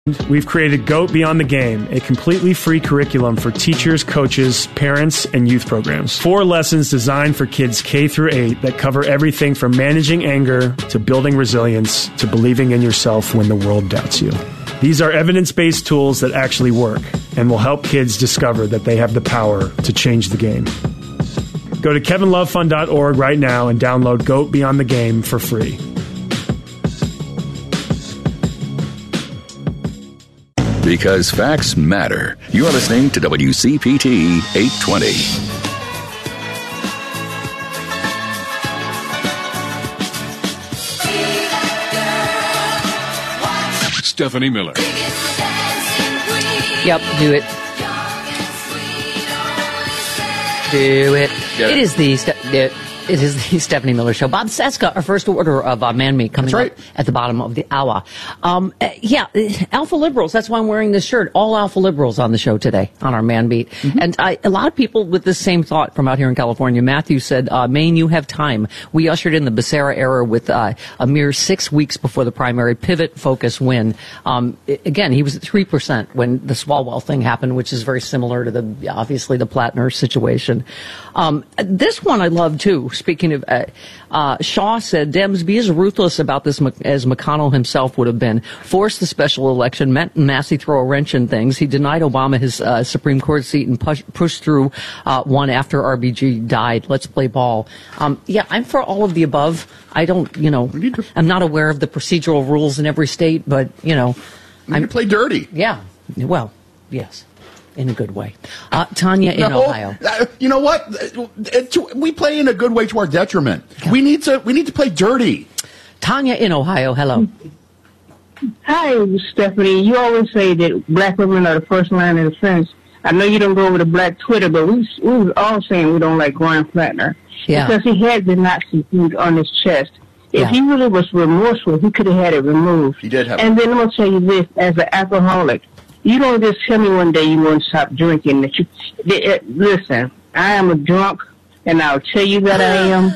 We've created GOAT Beyond the Game, a completely free curriculum for teachers, coaches, parents, and youth programs. 4 lessons designed for kids K through 8 that cover everything from managing anger to building resilience to believing in yourself when the world doubts you. These are evidence-based tools that actually work and will help kids discover that they have the power to change the game. Go to kevinlovefund.org right now and download GOAT Beyond the Game for free. Because facts matter. You are listening to WCPT 820. Stephanie Miller. Yep, do it. Do it. It is the Stephanie Miller Show. Bob Cesca, our first order of Man Meat coming up at the bottom of the hour. Alpha liberals. That's why I'm wearing this shirt. All alpha liberals on the show today on our Man Meat. Mm-hmm. And a lot of people with the same thought from out here in California. Matthew said, Maine, you have time. We ushered in the Becerra era with a mere 6 weeks before the primary pivot focus win. Again, he was at 3% when the Swalwell thing happened, which is very similar to obviously the Plattner situation. This one I love too. Speaking of, Shaw said, Dems, be as ruthless about this as McConnell himself would have been. Forced the special election, meant Massey throw a wrench in things. He denied Obama his Supreme Court seat and pushed through one after RBG died. Let's play ball. I'm for all of the above. I don't, I'm not aware of the procedural rules in every state, but, I'm play dirty. Yeah. Well, yes. In a good way. Tanya in Ohio. You know what? We play in a good way to our detriment. Yeah. We need to play dirty. Tanya in Ohio, hello. Hi, Stephanie. You always say that black women are the first line of defense. I know you don't go over to black Twitter, but we was all saying we don't like Graham Plattner. Yeah. Because he had the Nazi thing on his chest. If he really was remorseful, he could have had it removed. He did have it. And then I'm going to tell you this, as an alcoholic, you don't just tell me one day you want to stop drinking. Listen, I am a drunk, and I'll tell you that I am.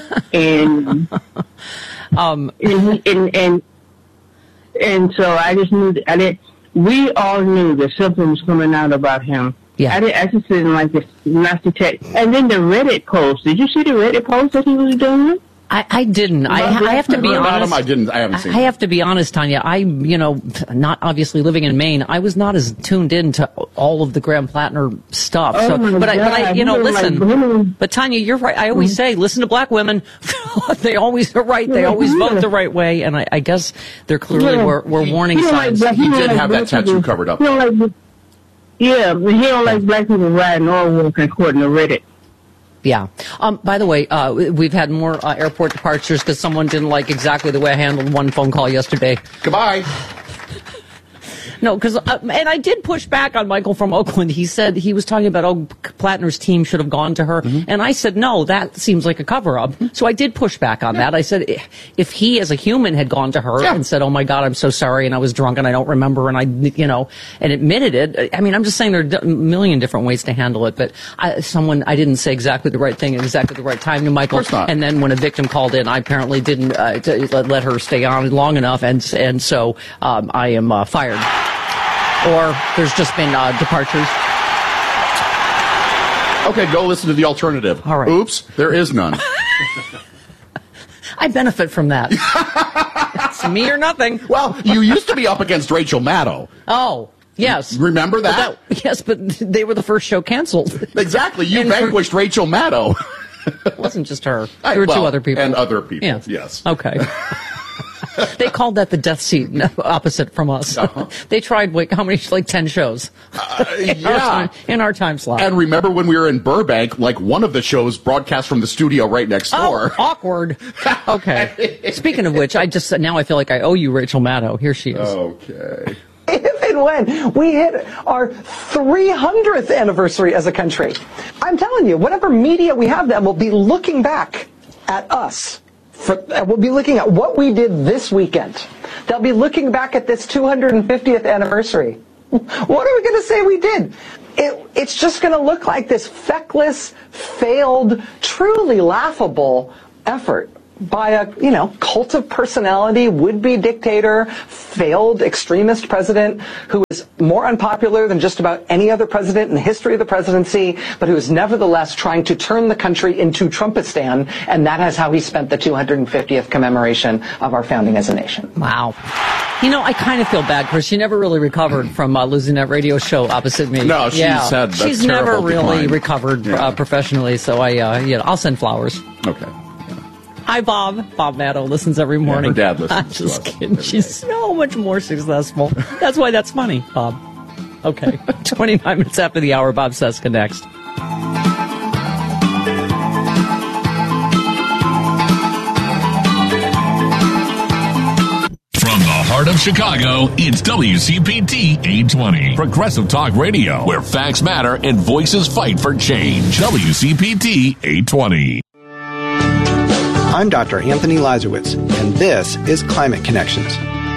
And so I just knew we all knew that something was coming out about him. Yeah. I just didn't like this nasty text. And then the Reddit post. Did you see the Reddit post that he was doing? I didn't. I have to be honest. I haven't seen it. I have to be honest, Tanya. Not obviously living in Maine, I was not as tuned in to all of the Graham Plattner stuff. Listen. But Tanya, you're right. I always say, listen to black women. They always are right. They always vote the right way. And I guess there clearly were warning signs. He did have that tattoo covered up. But he don't like black people riding or walking according to Reddit. Yeah. By the way, we've had more airport departures because someone didn't like exactly the way I handled one phone call yesterday. Goodbye. No, because and I did push back on Michael from Oakland. He said he was talking about Plattner's team should have gone to her, and I said no, that seems like a cover-up. So I did push back on that. I said if he as a human had gone to her and said, "Oh my God, I'm so sorry, and I was drunk and I don't remember," and and admitted it. I mean, I'm just saying there are a million different ways to handle it. But I didn't say exactly the right thing at exactly the right time to Michael. Of course not. And then when a victim called in, I apparently didn't let her stay on long enough, and so I am fired. Or there's just been departures. Okay, go listen to the alternative. All right. Oops, there is none. I benefit from that. It's me or nothing. Well, you used to be up against Rachel Maddow. Oh, yes. Remember that? Yes, but they were the first show canceled. Exactly. You vanquished Rachel Maddow. It wasn't just her. There were 2 other people. And other people, yes. Okay. They called that the death seat opposite from us. Uh-huh. They tried, how many, 10 shows? In our time slot. And remember when we were in Burbank, one of the shows broadcast from the studio right next door. Oh, awkward. Okay. Speaking of which, now I feel like I owe you Rachel Maddow. Here she is. Okay. If and when we hit our 300th anniversary as a country, I'm telling you, whatever media we have then will be looking back at us. We'll be looking at what we did this weekend. They'll be looking back at this 250th anniversary. What are we going to say we did? It's just going to look like this feckless, failed, truly laughable effort by a, cult of personality, would-be dictator, failed extremist president who is more unpopular than just about any other president in the history of the presidency, but who is nevertheless trying to turn the country into Trumpistan, and that is how he spent the 250th commemoration of our founding as a nation. Wow. I kind of feel bad, Chris. She never really recovered from losing that radio show opposite me. No, she's never really decline. recovered professionally, so I'll send flowers. Okay. Hi, Bob. Bob Maddow listens every morning. Her dad listens I'm to just us. kidding. She's so much more successful. That's why that's funny, Bob. Okay. 29 minutes after the hour, Bob Cesca next. From the heart of Chicago, it's WCPT 820. Progressive Talk Radio, where facts matter and voices fight for change. WCPT 820. I'm Dr. Anthony Lazarowitz, and this is Climate Connections.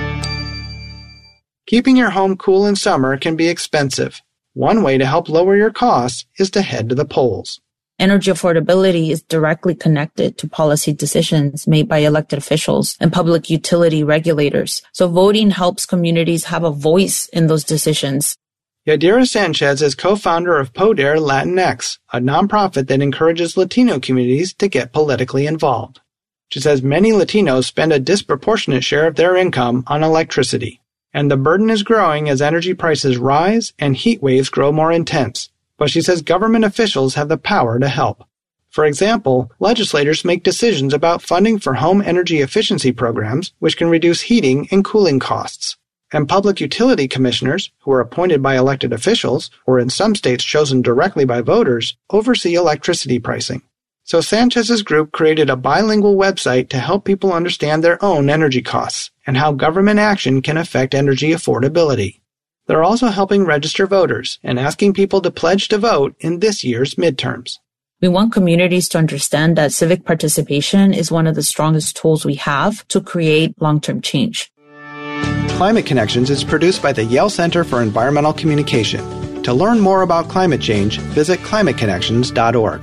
Keeping your home cool in summer can be expensive. One way to help lower your costs is to head to the polls. Energy affordability is directly connected to policy decisions made by elected officials and public utility regulators. So voting helps communities have a voice in those decisions. Yadira Sanchez is co-founder of Poder Latinx, a nonprofit that encourages Latino communities to get politically involved. She says many Latinos spend a disproportionate share of their income on electricity, and the burden is growing as energy prices rise and heat waves grow more intense. But she says government officials have the power to help. For example, legislators make decisions about funding for home energy efficiency programs, which can reduce heating and cooling costs. And public utility commissioners, who are appointed by elected officials, or in some states chosen directly by voters, oversee electricity pricing. So Sanchez's group created a bilingual website to help people understand their own energy costs and how government action can affect energy affordability. They're also helping register voters and asking people to pledge to vote in this year's midterms. We want communities to understand that civic participation is one of the strongest tools we have to create long-term change. Climate Connections is produced by the Yale Center for Environmental Communication. To learn more about climate change, visit climateconnections.org.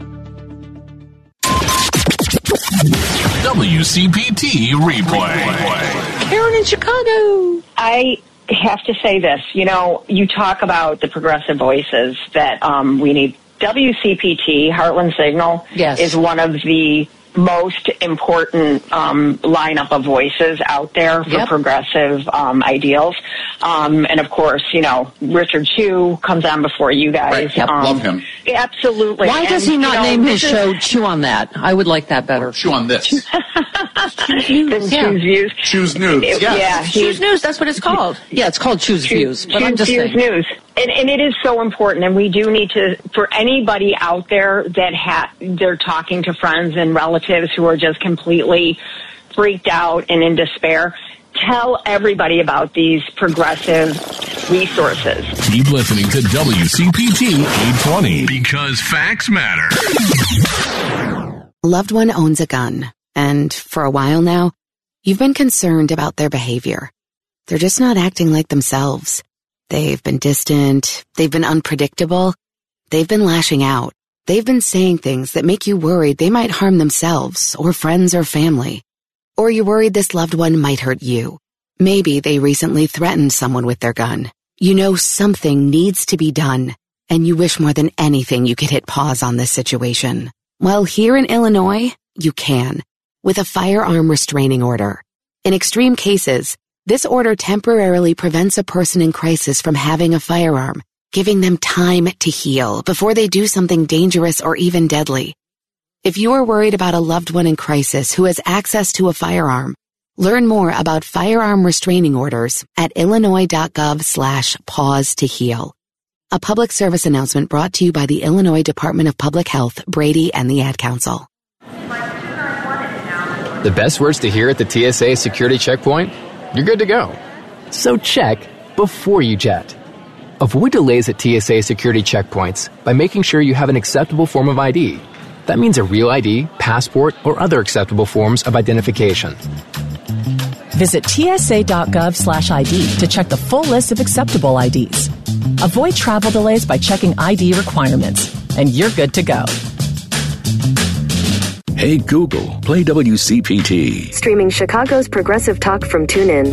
WCPT Replay. Karen in Chicago. I have to say this. You talk about the progressive voices that we need. WCPT, Heartland Signal, is one of the most important lineup of voices out there for progressive ideals. And of course, Richard Chu comes on before you guys. Right. Love him. Absolutely. Why does he not name his show Chew on That? I would like that better. Chew on this. Choose Views. Choose News. Choose News, that's what it's called. Yeah, it's called Choose Views. But I'm just saying. News. And it is so important, and we do need to, for anybody out there that they're talking to friends and relatives who are just completely freaked out and in despair, tell everybody about these progressive resources. Keep listening to WCPT 820 because facts matter. A loved one owns a gun, and for a while now, you've been concerned about their behavior. They're just not acting like themselves. They've been distant, they've been unpredictable, they've been lashing out. They've been saying things that make you worried they might harm themselves or friends or family. Or you're worried this loved one might hurt you. Maybe they recently threatened someone with their gun. You know something needs to be done, and you wish more than anything you could hit pause on this situation. Well, here in Illinois, you can, with a firearm restraining order. In extreme cases, this order temporarily prevents a person in crisis from having a firearm, giving them time to heal before they do something dangerous or even deadly. If you are worried about a loved one in crisis who has access to a firearm, learn more about firearm restraining orders at illinois.gov/pause to heal. A public service announcement brought to you by the Illinois Department of Public Health, Brady, and the Ad Council. The best words to hear at the TSA security checkpoint? You're good to go. So check before you jet. Avoid delays at TSA security checkpoints by making sure you have an acceptable form of ID. That means a real ID, passport, or other acceptable forms of identification. Visit tsa.gov/ID to check the full list of acceptable IDs. Avoid travel delays by checking ID requirements, and you're good to go. Hey Google, play WCPT. Streaming Chicago's progressive talk from TuneIn.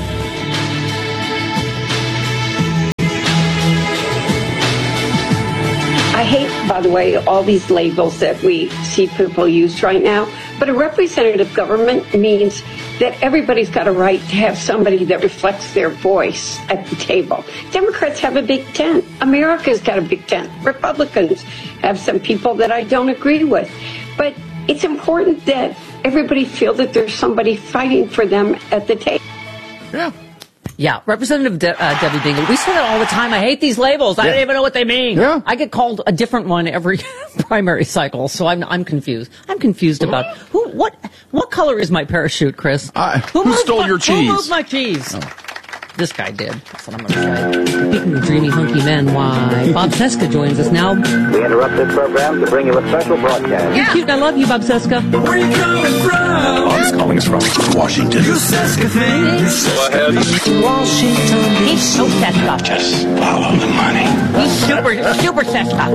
I hate, by the way, all these labels that we see people use right now. But a representative government means that everybody's got a right to have somebody that reflects their voice at the table. Democrats have a big tent. America's got a big tent. Republicans have some people that I don't agree with. But it's important that everybody feel that there's somebody fighting for them at the table. Yeah. Yeah, Representative Debbie Dingell. We say that all the time. I hate these labels. I don't even know what they mean. Yeah. I get called a different one every primary cycle, so I'm confused. I'm confused about what color is my parachute, Chris? Who stole your cheese? Who moved my cheese? Oh. This guy did. That's what I'm going to say. Speaking of dreamy, hunky men, why? Bob Cesca joins us now. We interrupt this program to bring you a special broadcast. You're cute. I love you, Bob Cesca. Where are you coming from? Bob's calling us from Washington. You Cesca things. Go ahead. Washington. He's so Cesca. Just follow the money. He's super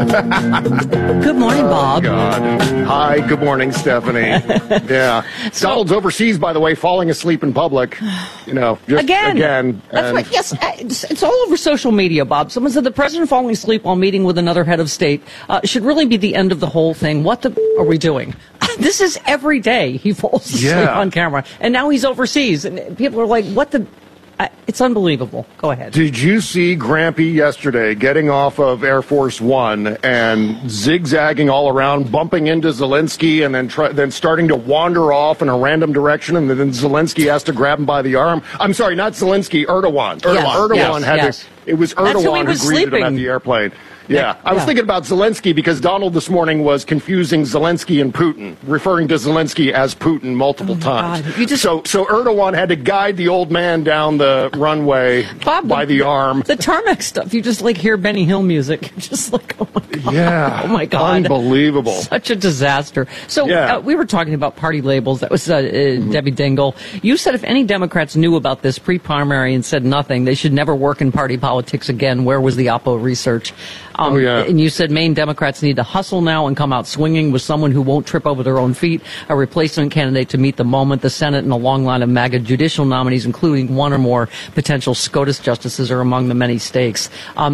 Cesca. Good morning, Bob. God. Hi, good morning, Stephanie. Yeah. Donald's overseas, by the way, falling asleep in public. You know, just again. That's right. Yes, it's all over social media, Bob. Someone said the president falling asleep while meeting with another head of state should really be the end of the whole thing. What are we doing? This is every day he falls asleep on camera. And now he's overseas. And people are like, what the... It's unbelievable. Go ahead. Did you see Grampy yesterday getting off of Air Force One and zigzagging all around, bumping into Zelensky, and then starting to wander off in a random direction, and then Zelensky has to grab him by the arm? I'm sorry, not Zelensky, Erdogan. Erdogan had to... It was Erdogan who greeted him at the airplane. Yeah, I was thinking about Zelensky because Donald this morning was confusing Zelensky and Putin, referring to Zelensky as Putin multiple times. So Erdogan had to guide the old man down the runway by the arm. The tarmac stuff, you just hear Benny Hill music. You're just like, oh my God. Yeah. Oh my God. Unbelievable. Such a disaster. So we were talking about party labels. That was Debbie Dingell. You said if any Democrats knew about this pre-primary and said nothing, they should never work in party politics again. Where was the Oppo research? And you said Maine Democrats need to hustle now and come out swinging with someone who won't trip over their own feet, a replacement candidate to meet the moment. The Senate and a long line of MAGA judicial nominees, including one or more potential SCOTUS justices, are among the many stakes.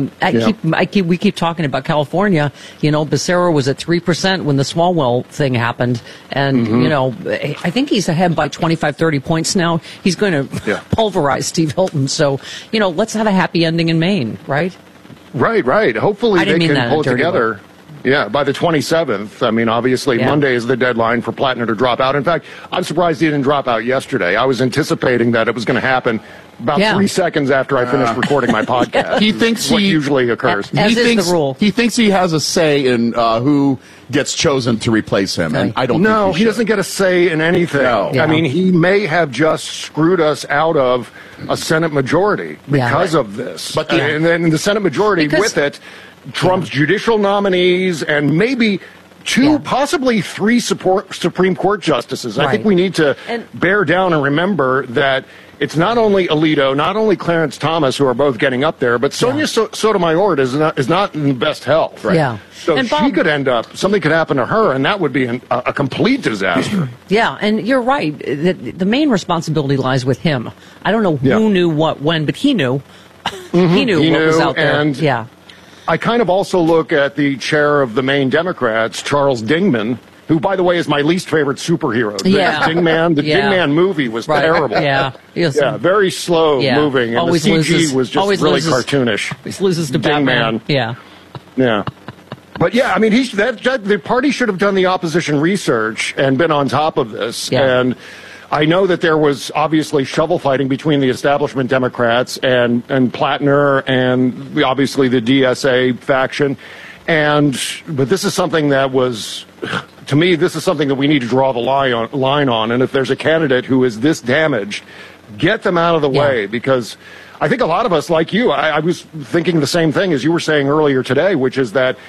We keep talking about California. You know, Becerra was at 3% when the Swalwell thing happened. And, you know, I think he's ahead by 25, 30 points now. He's going to pulverize Steve Hilton. So, you know, let's have a happy ending in Maine, right? Right. Hopefully they can pull it together. Yeah, by the 27th. I mean, obviously, Monday is the deadline for Plattner to drop out. In fact, I'm surprised he didn't drop out yesterday. I was anticipating that it was going to happen about 3 seconds after I finished recording my podcast. He thinks what usually occurs. As is the rule. He thinks he has a say in who gets chosen to replace him, and I don't think No, he doesn't get a say in anything. No. I mean, he may have just screwed us out of a Senate majority because of this. But and then the Senate majority with it, Trump's judicial nominees and maybe two, possibly three Supreme Court justices. I think we need to bear down and remember that it's not only Alito, not only Clarence Thomas, who are both getting up there, but Sonia Sotomayor is not in the best health. Right? Yeah. So and Bob, she could end up, something could happen to her, and that would be a complete disaster. Yeah, and you're right. The main responsibility lies with him. I don't know who knew what when, but he knew. He knew what was out there. And I kind of also look at the chair of the Maine Democrats, Charles Dingman, who, by the way, is my least favorite superhero. The Dingman movie was terrible. Very slow moving, and the CG was just really cartoonish. He loses to Batman. Yeah. But I mean, the party should have done the opposition research and been on top of this. And I know that there was obviously shovel fighting between the establishment Democrats and Plattner and obviously the DSA faction. But this is something that was, to me, this is something that we need to draw the line on. And if there's a candidate who is this damaged, get them out of the way, because I think a lot of us, like you, I was thinking the same thing as you were saying earlier today, which is that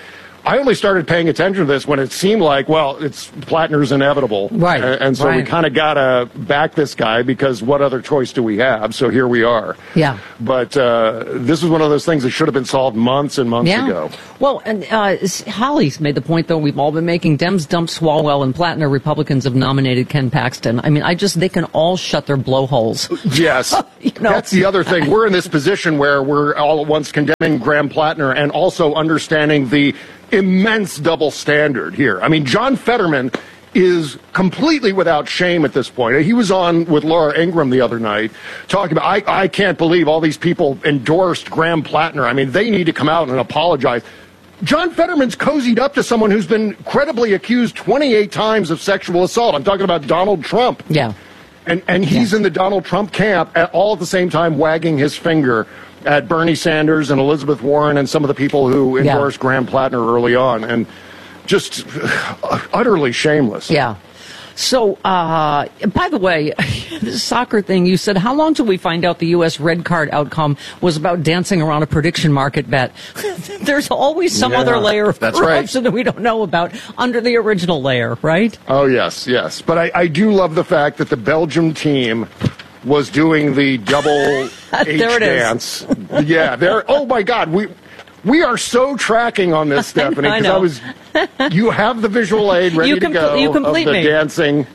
I only started paying attention to this when it seemed like, well, it's Plattner's inevitable. Right. And so we kind of got to back this guy because what other choice do we have? So here we are. Yeah. But this is one of those things that should have been solved months and months ago. Well, and Holly's made the point, though, we've all been making. Dems dump Swalwell and Plattner. Republicans have nominated Ken Paxton. I mean, they can all shut their blowholes. Yes. That's the other thing. We're in this position where we're all at once condemning Graham Plattner and also understanding the immense double standard here. I mean, John Fetterman is completely without shame at this point. He was on with Laura Ingraham the other night talking about, I can't believe all these people endorsed Graham Plattner. I mean, they need to come out and apologize. John Fetterman's cozied up to someone who's been credibly accused 28 times of sexual assault. I'm talking about Donald Trump. Yeah. And he's in the Donald Trump camp all at the same time wagging his finger at Bernie Sanders and Elizabeth Warren and some of the people who endorsed Graham Plattner early on. And just utterly shameless. Yeah. So, by the way, this soccer thing, you said, how long till we find out the U.S. red card outcome was about dancing around a prediction market bet? There's always some other layer of corruption that we don't know about under the original layer, right? Oh, yes. But I do love the fact that the Belgium team was doing the double H dance. Yeah, oh my God, we are so tracking on this, Stephanie, because you have the visual aid ready to go. You complete of the me. dancing.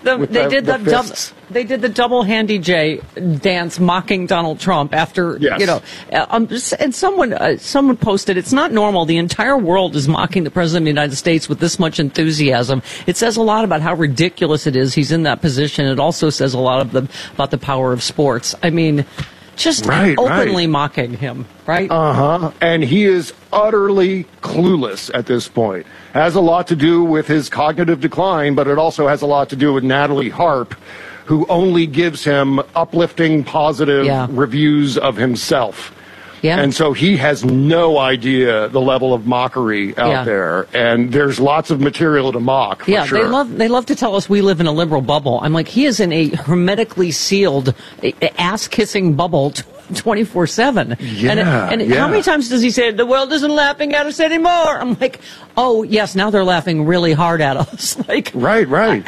They did the double handy J dance mocking Donald Trump after, and someone posted, it's not normal. The entire world is mocking the president of the United States with this much enthusiasm. It says a lot about how ridiculous it is he's in that position. It also says a lot about the power of sports. I mean, just openly mocking him, right? And he is utterly clueless at this point. Has a lot to do with his cognitive decline, but it also has a lot to do with Natalie Harp, who only gives him uplifting, positive reviews of himself. Yeah. And so he has no idea the level of mockery out there. And there's lots of material to mock, for sure. They love to tell us we live in a liberal bubble. I'm like, he is in a hermetically sealed, ass-kissing bubble 24/7. And how many times does he say, the world isn't laughing at us anymore? I'm like, oh, yes, now they're laughing really hard at us. Right.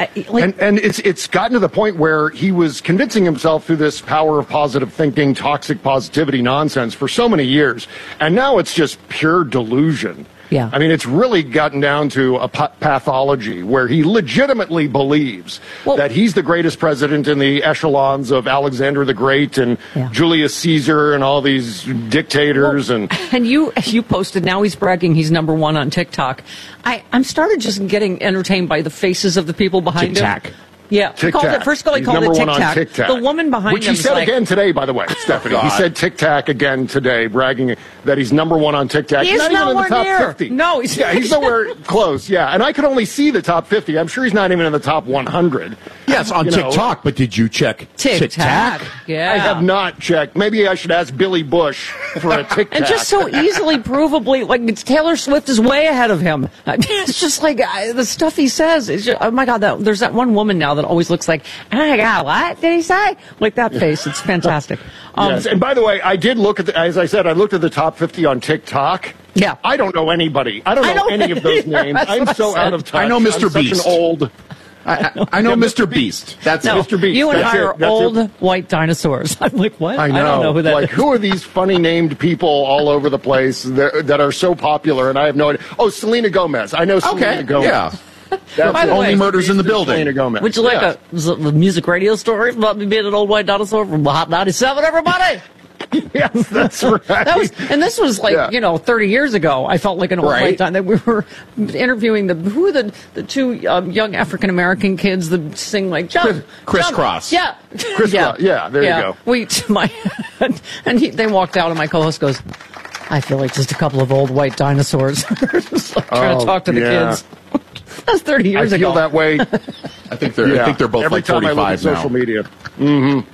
And it's gotten to the point where he was convincing himself through this power of positive thinking, toxic positivity nonsense for so many years. And now it's just pure delusion. Yeah. I mean, it's really gotten down to a pathology where he legitimately believes that he's the greatest president in the echelons of Alexander the Great and Julius Caesar and all these dictators. And you posted, now he's bragging he's number one on TikTok. I'm started just getting entertained by the faces of the people behind him. Yeah, first of all, he called it Tic Tac. The woman behind which him he said again today, by the way, Stephanie. He said Tic Tac again today, bragging that he's number one on Tic Tac. He's not even in the top 50. No, he's nowhere close. Yeah, and I could only see the top 50. I'm sure he's not even in the top 100. Yes, on TikTok, but did you check Tic Tac? Yeah. I have not checked. Maybe I should ask Billy Bush for a Tic Tac. And just so easily provably, Taylor Swift is way ahead of him. I mean, it's just the stuff he says. It's just, oh my God, there's that one woman now that always looks like, oh my God, what did he say? Like that face. It's fantastic. Yes. And by the way, I did look at as I said, I looked at the top 50 on TikTok. Yeah. I don't know anybody. I don't know any of those names. I'm so out of touch. I know Mr. Beast. Such an old. I know Mr. Beast. That's Mr. Beast. You and I are old white dinosaurs. I'm like, what? I know. I don't know who that is. Who are these funny named people all over the place that are so popular? And I have no idea. Oh, Selena Gomez. I know Selena Gomez. Yeah. That's Only Murders in the Building. Selena Gomez. Would you like a music radio story about me being an old white dinosaur from Hot 97, everybody? Yes, that's right. This was 30 years ago. I felt like an old white dinosaur. We were interviewing the two young African American kids that sing like jump, crisscross. Yeah, crisscross. Yeah, there you go. They walked out, and my co-host goes, I feel like just a couple of old white dinosaurs just trying to talk to the kids. That's 30 years ago. I feel that way. I think they're both every like time 45 I look at now. social media. Mm-hmm.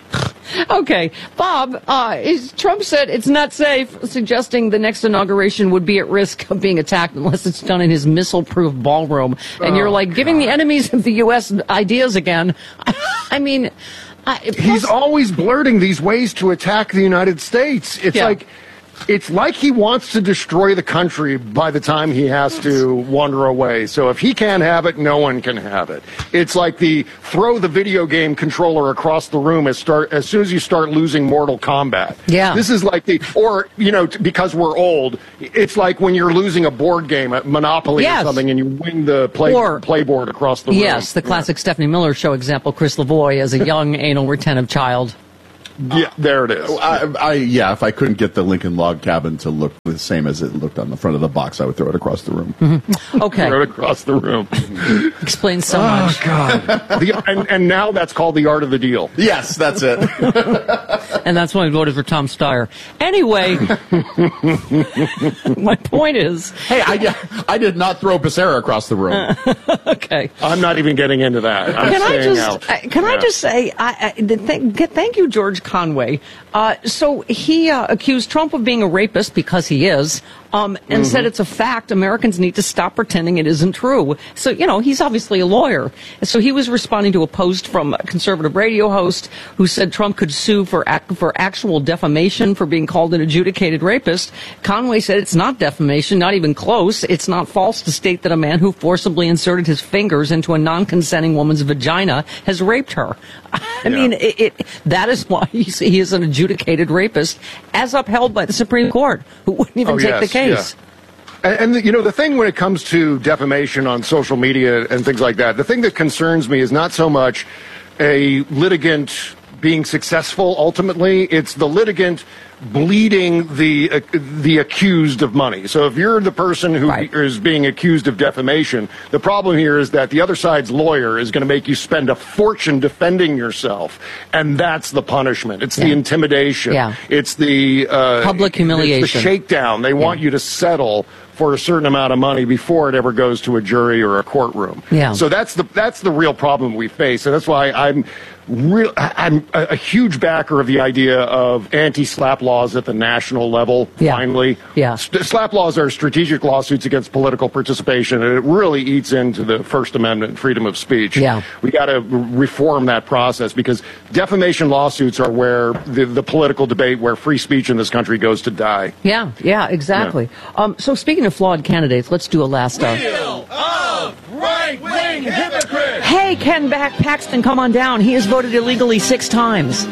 Okay, Bob, Trump said it's not safe, suggesting the next inauguration would be at risk of being attacked unless it's done in his missile-proof ballroom. And you're like, giving the enemies of the U.S. ideas again. I mean... He's always blurting these ways to attack the United States. It's like... it's like he wants to destroy the country by the time he has to wander away. So if he can't have it, no one can have it. It's like the throw the video game controller across the room as soon as you start losing Mortal Kombat. Yeah. This is like because we're old, it's like when you're losing a board game at Monopoly or something and you win the playboard across the room. Yes, the classic Stephanie Miller Show example, Chris Lavoie as a young anal retentive child. Yeah, there it is. If I couldn't get the Lincoln Log Cabin to look the same as it looked on the front of the box, I would throw it across the room. Mm-hmm. Okay. Throw it across the room. Explains so much. Oh, God. and now that's called the art of the deal. Yes, that's it. And that's why I voted for Tom Steyer. Anyway, my point is... Hey, I did not throw Becerra across the room. Okay. I'm not even getting into that. I'm staying out. Can I just say, thank you, George Conway. So he accused Trump of being a rapist because he is, and said it's a fact. Americans need to stop pretending it isn't true. So, he's obviously a lawyer. So he was responding to a post from a conservative radio host who said Trump could sue for actual defamation for being called an adjudicated rapist. Conway said it's not defamation, not even close. It's not false to state that a man who forcibly inserted his fingers into a non-consenting woman's vagina has raped her. I mean, that is why he is an adjudicated rapist, as upheld by the Supreme Court, who wouldn't even take the case. Yeah. And the thing when it comes to defamation on social media and things like that, the thing that concerns me is not so much a litigant being successful ultimately, it's the litigant bleeding the accused of money. So if you're the person who is being accused of defamation, the problem here is that the other side's lawyer is going to make you spend a fortune defending yourself, and that's the punishment. It's the intimidation. Yeah. It's the public humiliation. It's the shakedown. They want you to settle for a certain amount of money before it ever goes to a jury or a courtroom. Yeah. So that's the real problem we face, and that's why I'm a huge backer of the idea of anti-SLAPP laws at the national level, finally. Yeah. SLAPP laws are strategic lawsuits against political participation, and it really eats into the First Amendment, freedom of speech. Yeah. We got to reform that process, because defamation lawsuits are where the political debate, where free speech in this country goes to die. Yeah, exactly. Yeah. So speaking of flawed candidates, let's do a last... Wheel of right-wing hypocrites! Hey, Ken Paxton, come on down. He has voted illegally 6 times.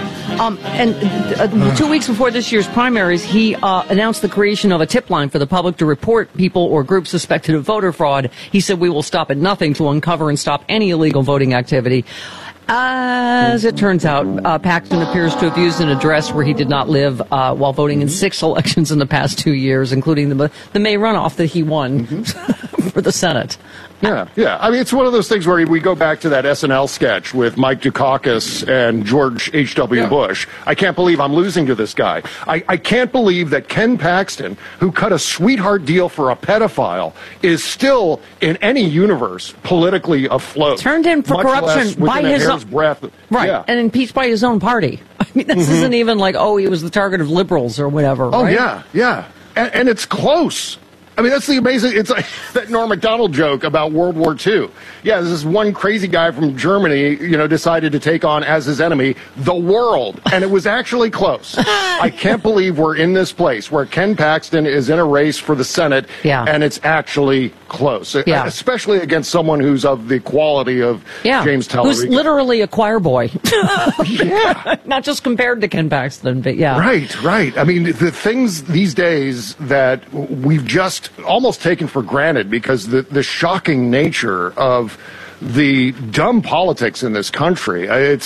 And 2 weeks before this year's primaries, he announced the creation of a tip line for the public to report people or groups suspected of voter fraud. He said, "We will stop at nothing to uncover and stop any illegal voting activity." As it turns out, Paxton appears to have used an address where he did not live while voting in 6 elections in the past 2 years, including the May runoff that he won for the Senate. Yeah. I mean, it's one of those things where we go back to that SNL sketch with Mike Dukakis and George H.W. Bush. I can't believe I'm losing to this guy. I can't believe that Ken Paxton, who cut a sweetheart deal for a pedophile, is still, in any universe, politically afloat. Turned in for corruption by his own breath. Right, and impeached by his own party. I mean, this isn't even like, he was the target of liberals or whatever, right? Yeah. And it's close. I mean, that's the amazing... It's like that Norm Macdonald joke about World War II. Yeah, this one crazy guy from Germany, decided to take on as his enemy the world. And it was actually close. I can't believe we're in this place where Ken Paxton is in a race for the Senate, and it's actually close. Yeah. Especially against someone who's of the quality of James Tallarico. Who's literally a choir boy. Not just compared to Ken Paxton, but Right. I mean, the things these days that we've just almost taken for granted, because the shocking nature of the dumb politics in this country,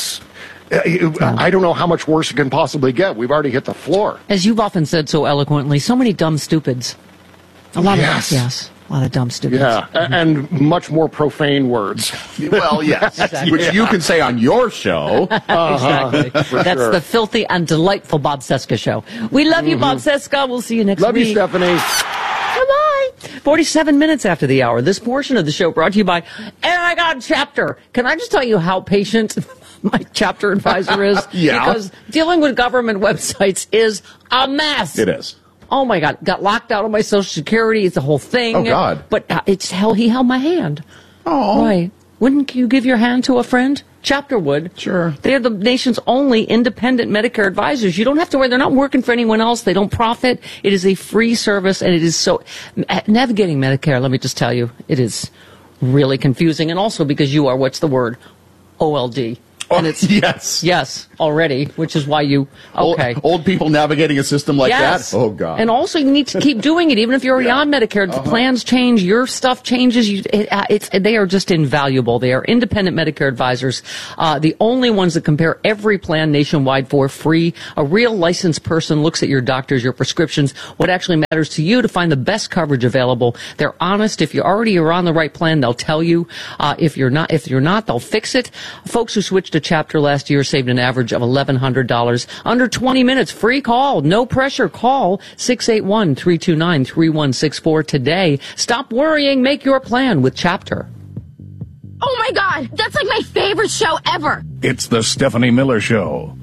I don't know how much worse it can possibly get. We've already hit the floor. As you've often said so eloquently, so many dumb stupids. A lot of dumb stupids. Yeah, and much more profane words. Well, yes. Exactly. Which you can say on your show. Exactly. That's the filthy and delightful Bob Cesca show. We love you, Bob Cesca. We'll see you next week. Love you, Stephanie. Bye-bye. 47 minutes after the hour. This portion of the show brought to you by Aragon Chapter. Can I just tell you how patient my chapter advisor is? Because dealing with government websites is a mess. It is. Oh, my God. Got locked out of my Social Security. It's a whole thing. Oh, God. But he held my hand. Oh. Right. Wouldn't you give your hand to a friend? Chapter would. Sure. They're the nation's only independent Medicare advisors. You don't have to worry. They're not working for anyone else. They don't profit. It is a free service, and it is so... Navigating Medicare, let me just tell you, it is really confusing, and also because you are, what's the word? OLD. Oh, and it's yes already, which is why you old people navigating a system like that. Oh God! And also, you need to keep doing it, even if you're already on Medicare. The plans change, your stuff changes. They are just invaluable. They are independent Medicare advisors, the only ones that compare every plan nationwide for free. A real licensed person looks at your doctors, your prescriptions, what actually matters to you to find the best coverage available. They're honest. If you already are on the right plan, they'll tell you. If you're not, they'll fix it. Folks who switched to Chapter last year saved an average of $1,100 under 20 minutes. Free call, no pressure. Call 681-329-3164 today. Stop worrying. Make your plan with Chapter. Oh my God, that's like my favorite show ever. It's the Stephanie Miller Show.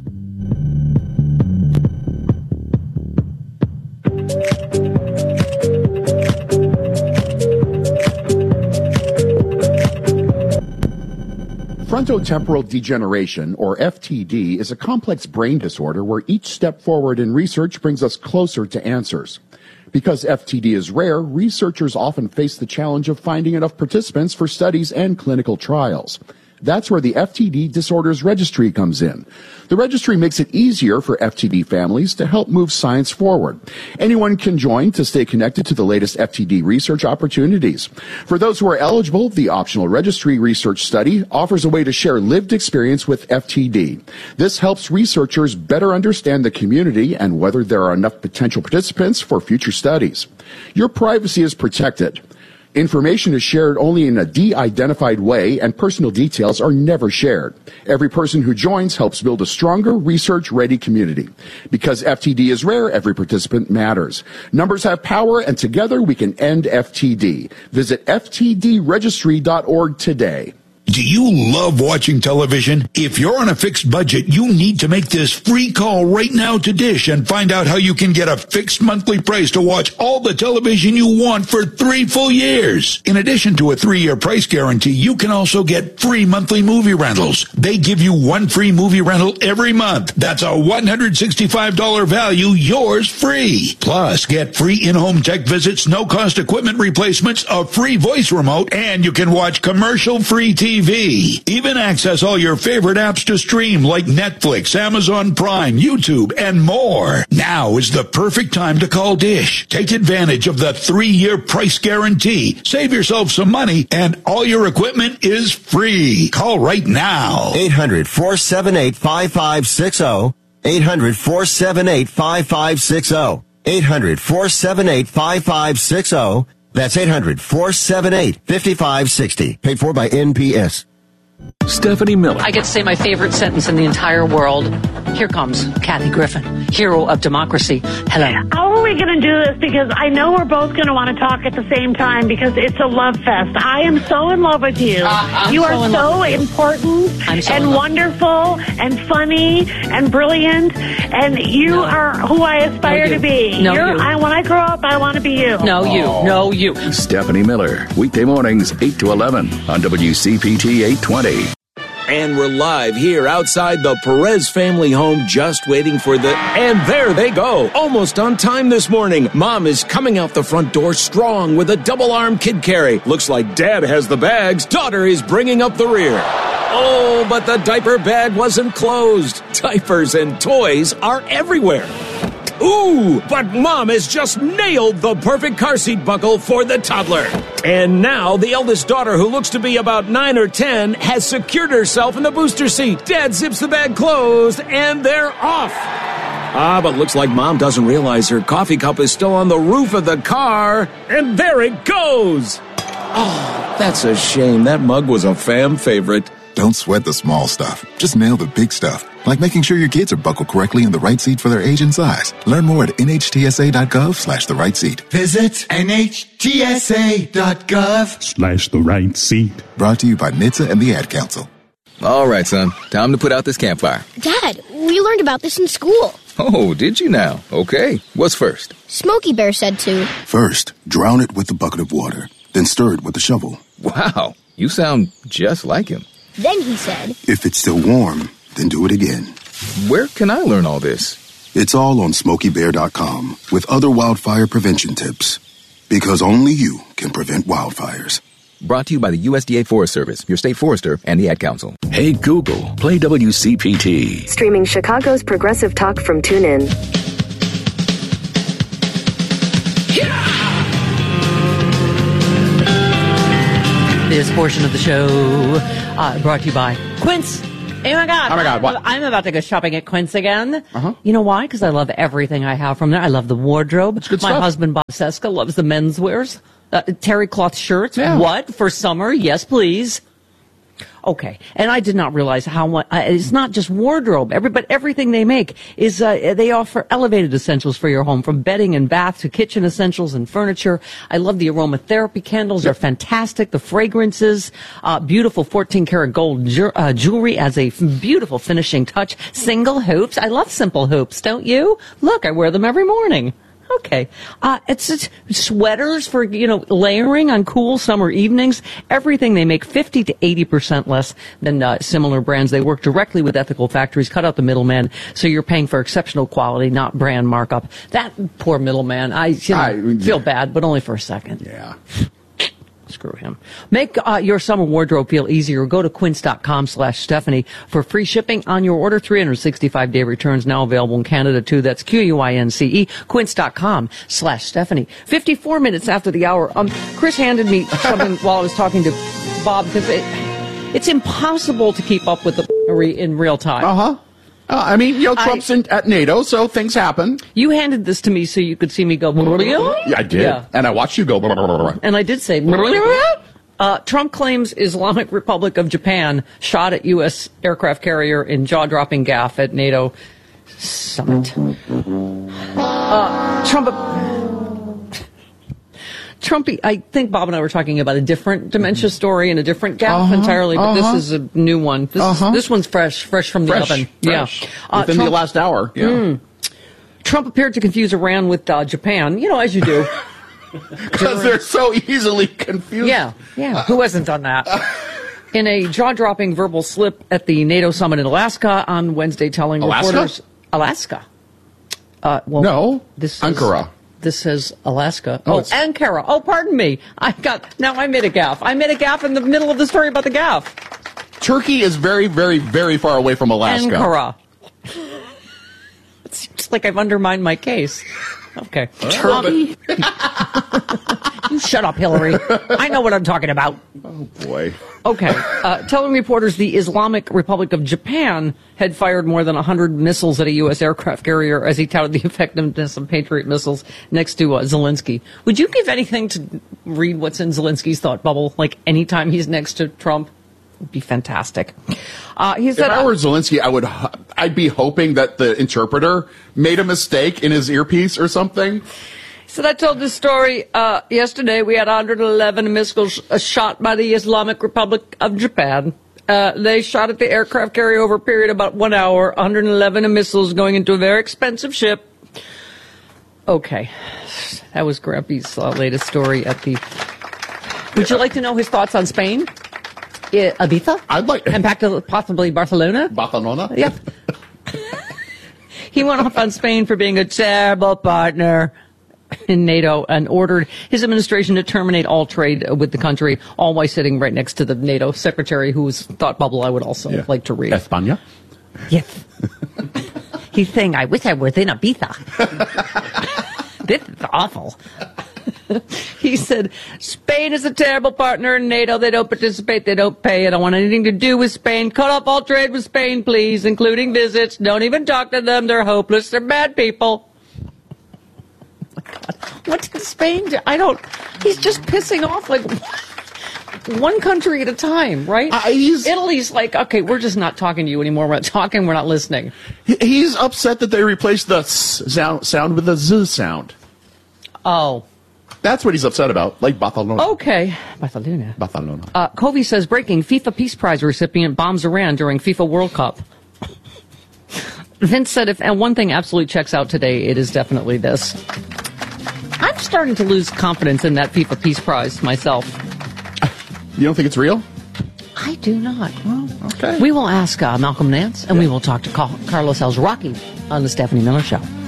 Frontotemporal degeneration, or FTD, is a complex brain disorder where each step forward in research brings us closer to answers. Because FTD is rare, researchers often face the challenge of finding enough participants for studies and clinical trials. That's where the FTD Disorders Registry comes in. The registry makes it easier for FTD families to help move science forward. Anyone can join to stay connected to the latest FTD research opportunities. For those who are eligible, the optional registry research study offers a way to share lived experience with FTD. This helps researchers better understand the community and whether there are enough potential participants for future studies. Your privacy is protected. Information is shared only in a de-identified way, and personal details are never shared. Every person who joins helps build a stronger, research-ready community. Because FTD is rare, every participant matters. Numbers have power, and together we can end FTD. Visit ftdregistry.org today. Do you love watching television? If you're on a fixed budget, you need to make this free call right now to Dish and find out how you can get a fixed monthly price to watch all the television you want for 3 full years. In addition to a 3-year price guarantee, you can also get free monthly movie rentals. They give you 1 free movie rental every month. That's a $165 value, yours free. Plus, get free in-home tech visits, no-cost equipment replacements, a free voice remote, and you can watch commercial-free TV. Even access all your favorite apps to stream like Netflix, Amazon Prime, YouTube, and more. Now is the perfect time to call Dish. Take advantage of the 3-year price guarantee. Save yourself some money, and all your equipment is free. Call right now. 800-478-5560. 800-478-5560. 800-478-5560. That's 800-478-5560. Paid for by NPS. Stephanie Miller. I get to say my favorite sentence in the entire world. Here comes Kathy Griffin, hero of democracy. Hello. How are we going to do this? Because I know we're both going to want to talk at the same time because it's a love fest. I am so in love with you. You are so important and wonderful and funny and brilliant, and you are who I aspire to be. No, when I grow up, I want to be you. No, you. Stephanie Miller, weekday mornings 8 to 11 on WCPT 820. And we're live here outside the Perez family home, just waiting for and there they go. Almost on time this morning. Mom is coming out the front door strong with a double-arm kid carry. Looks like Dad has the bags. Daughter is bringing up the rear. Oh, but the diaper bag wasn't closed. Diapers and toys are everywhere. Ooh, but Mom has just nailed the perfect car seat buckle for the toddler. And now the eldest daughter, who looks to be about 9 or 10, has secured herself in the booster seat. Dad zips the bag closed, and they're off. But looks like Mom doesn't realize her coffee cup is still on the roof of the car. And there it goes. Oh, that's a shame. That mug was a fam favorite. Don't sweat the small stuff. Just nail the big stuff. Like making sure your kids are buckled correctly in the right seat for their age and size. Learn more at nhtsa.gov/the right seat. Visit nhtsa.gov/the right seat. Brought to you by NHTSA and the Ad Council. All right, son. Time to put out this campfire. Dad, we learned about this in school. Oh, did you now? Okay. What's first? Smokey Bear said to. First, drown it with a bucket of water. Then stir it with a shovel. Wow. You sound just like him. Then he said, If it's still warm, then do it again. Where can I learn all this? It's all on SmokeyBear.com with other wildfire prevention tips. Because only you can prevent wildfires. Brought to you by the USDA Forest Service, your state forester, and the Ad Council. Hey Google, play WCPT. Streaming Chicago's progressive talk from TuneIn. This portion of the show brought to you by Quince. Oh my God, what? I'm about to go shopping at Quince again. You know why? Because I love everything I have from there. I love the wardrobe. My husband, Bob Seska, loves the menswears. Terry cloth shirts. Yeah. What? For summer? Yes, please. Okay. And I did not realize how much, it's not just wardrobe. But everything they make is, they offer elevated essentials for your home, from bedding and bath to kitchen essentials and furniture. I love the aromatherapy candles. They're fantastic. The fragrances, beautiful 14-karat gold jewelry as a beautiful finishing touch. Single hoops. I love simple hoops, don't you? Look, I wear them every morning. Okay. It's sweaters for, layering on cool summer evenings. Everything they make 50 to 80% less than similar brands. They work directly with ethical factories, cut out the middleman, so you're paying for exceptional quality, not brand markup. That poor middleman, I feel bad, but only for a second. Yeah. Screw him. Make your summer wardrobe feel easier. Go to quince.com/Stephanie for free shipping on your order. 365-day returns now available in Canada, too. That's QUINCE. Quince.com/Stephanie. 54 minutes after the hour. Chris handed me something while I was talking to Bob, because it's impossible to keep up with the in real time. Trump's at NATO, so things happen. You handed this to me so you could see me go, Yeah, I did. Yeah. And I watched you go, and I did say, Trump claims Islamic Republic of Japan shot at U.S. aircraft carrier in jaw-dropping gaffe at NATO summit. Trumpy, I think Bob and I were talking about a different dementia story and a different gaffe entirely, but this is a new one. This one's fresh from the oven. Fresh. Yeah. Within the last hour. Yeah. Trump appeared to confuse Iran with Japan, as you do. Because they're so easily confused. Yeah. Who hasn't done that? In a jaw-dropping verbal slip at the NATO summit in Alaska on Wednesday, telling reporters... Alaska? No, Ankara. This says Alaska. Ankara. Oh, pardon me. Now I made a gaffe. I made a gaffe in the middle of the story about the gaffe. Turkey is very, very, very far away from Alaska. Ankara. It seems like I've undermined my case. Okay. Turkey. You shut up, Hillary. I know what I'm talking about. Oh, boy. Okay. Telling reporters the Islamic Republic of Japan had fired more than 100 missiles at a U.S. aircraft carrier as he touted the effectiveness of Patriot missiles next to Zelensky. Would you give anything to read what's in Zelensky's thought bubble, like anytime he's next to Trump? It'd be fantastic. He said, if I were Zelensky, I'd be hoping that the interpreter made a mistake in his earpiece or something. So I told this story yesterday. We had 111 missiles shot by the Islamic Republic of Japan. They shot at the aircraft carrier over a period of about 1 hour. 111 missiles going into a very expensive ship. Okay. That was Grampy's latest story at the... Would you like to know his thoughts on Spain? Ibiza? I'd like... And back to possibly Barcelona? Barcelona? Yep. He went off on Spain for being a terrible partner in NATO and ordered his administration to terminate all trade with the country, all while sitting right next to the NATO secretary, whose thought bubble I would also like to read. España? Yes. He's saying, I wish I was in Ibiza. This is awful. He said, Spain is a terrible partner in NATO. They don't participate. They don't pay. I don't want anything to do with Spain. Cut off all trade with Spain, please, including visits. Don't even talk to them. They're hopeless. They're bad people. Oh, my God. What did Spain do? He's just pissing off like one country at a time, right? Italy's like, okay, we're just not talking to you anymore. We're not talking. We're not listening. He's upset that they replaced the sound with the Z sound. Oh. That's what he's upset about, like Barcelona. Okay. Barcelona. Barcelona. Covey says, breaking, FIFA Peace Prize recipient bombs Iran during FIFA World Cup. Vince said, and one thing absolutely checks out today, it is definitely this. I'm starting to lose confidence in that FIFA Peace Prize myself. You don't think it's real? I do not. Well, okay. We will ask Malcolm Nance, and we will talk to Carlos Alzraki on the Stephanie Miller Show.